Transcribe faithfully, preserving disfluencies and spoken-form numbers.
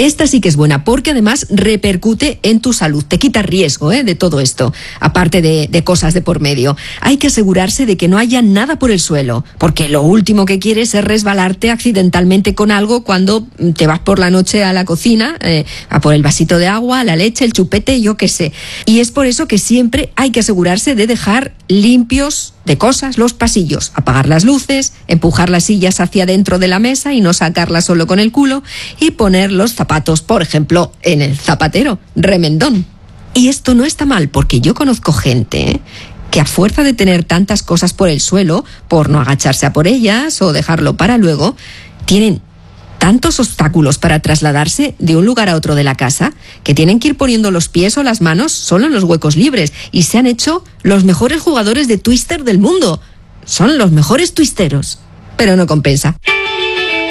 Esta sí que es buena porque además repercute en tu salud, te quita riesgo ¿eh? de todo esto, aparte de, de cosas de por medio. Hay que asegurarse de que no haya nada por el suelo, porque lo último que quieres es resbalarte accidentalmente con algo cuando te vas por la noche a la cocina, eh, a por el vasito de agua, la leche, el chupete, yo qué sé. Y es por eso que siempre hay que asegurarse de dejar limpios de cosas los pasillos, apagar las luces, empujar las sillas hacia dentro de la mesa y no sacarlas solo con el culo, y poner los zapatos, por ejemplo, en el zapatero, remendón. Y esto no está mal, porque yo conozco gente ¿eh? que a fuerza de tener tantas cosas por el suelo, por no agacharse a por ellas o dejarlo para luego, tienen tantos obstáculos para trasladarse de un lugar a otro de la casa que tienen que ir poniendo los pies o las manos solo en los huecos libres, y se han hecho los mejores jugadores de Twister del mundo. Son los mejores twisteros, pero no compensa.